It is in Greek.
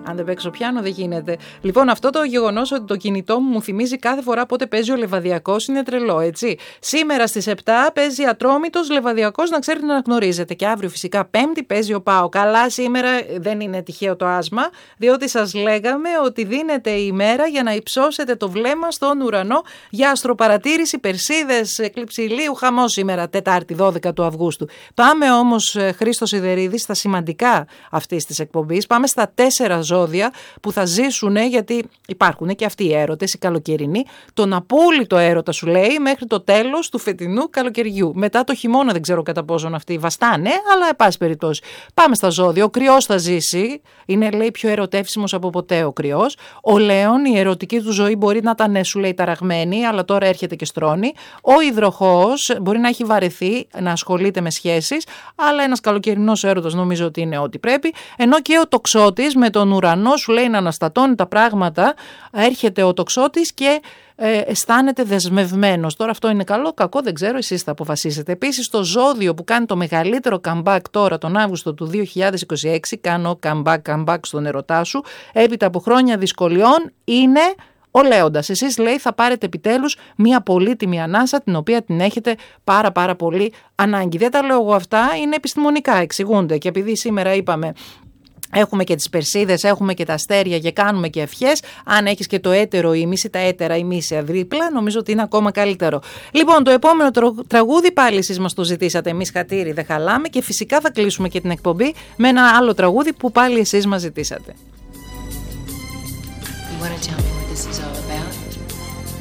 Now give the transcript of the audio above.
Αν δεν παίξω πιάνο δεν γίνεται. Λοιπόν, αυτό το γεγονός ότι το κινητό μου θυμίζει κάθε φορά πότε παίζει ο Λεβαδιακός είναι τρελό, έτσι. Σήμερα στις 7 παίζει Ατρόμητος Λεβαδιακός, να ξέρετε να γνωρίζετε. Και αύριο φυσικά Πέμπτη παίζει ο ΠΑΟ. Καλά, σήμερα δεν είναι τυχαίο το άσμα, διότι σας λέγαμε ότι δίνεται η ημέρα για να υψώσετε το βλέμμα στον ουρανό για αστροπαρατήρηση, Περσίδες, έκλειψη ηλίου, χαμός σήμερα, Τετάρτη 12 του Αυγούστου. Πάμε όμως, Χρήστο Σιδερίδη, στα σημαντικά αυτής της εκπομπής. Πάμε στα 4 ζώδια που θα ζήσουν, γιατί υπάρχουν και αυτοί οι έρωτες, οι καλοκαιρινοί. Τον απόλυτο έρωτα σου λέει μέχρι το τέλος του φετινού καλοκαιριού. Μετά το χειμώνα δεν ξέρω κατά πόσον αυτοί βαστάνε, αλλά εν πάση περιπτώσει. Πάμε στα ζώδια. Ο Κρυός θα ζήσει. Είναι, λέει, πιο ερωτεύσιμος από ποτέ ο Κρυός. Ο Λέων, η ερωτική του ζωή μπορεί να ήταν, σου λέει, ταραγμένη, αλλά τώρα έρχεται και στρώνει. Ο Υδροχόος μπορεί να έχει βαρεθεί να ασχολείται με σχέσεις, αλλά ένας καλοκαιρινός έρωτας νομίζω ότι είναι ό,τι πρέπει. Ενώ και ο Τοξότης με τον ουρανό σου λέει να αναστατώνει τα πράγματα, έρχεται ο Τοξότης και αισθάνεται δεσμευμένος. Τώρα αυτό είναι καλό, κακό δεν ξέρω, εσείς θα αποφασίσετε. Επίσης το ζώδιο που κάνει το μεγαλύτερο comeback τώρα τον Αύγουστο του 2026, κάνω comeback στον ερωτά σου, έπειτα από χρόνια δυσκολιών, είναι ο Λέοντας. Εσείς, λέει, θα πάρετε επιτέλους μια πολύτιμη ανάσα την οποία την έχετε πάρα πολύ ανάγκη. Δεν τα λέω εγώ αυτά, είναι επιστημονικά, εξηγούνται, και επειδή σήμερα είπαμε έχουμε και τις Περσίδες, έχουμε και τα αστέρια και κάνουμε και ευχές. Αν έχεις και το έτερο ήμιση, τα έτερα ημίσια δίπλα, νομίζω ότι είναι ακόμα καλύτερο. Λοιπόν, το επόμενο τραγούδι πάλι εσείς μας το ζητήσατε. Εμείς χατήρι δεν χαλάμε, και φυσικά θα κλείσουμε και την εκπομπή με ένα άλλο τραγούδι που πάλι εσείς μας ζητήσατε. You wanna tell me what this is all about?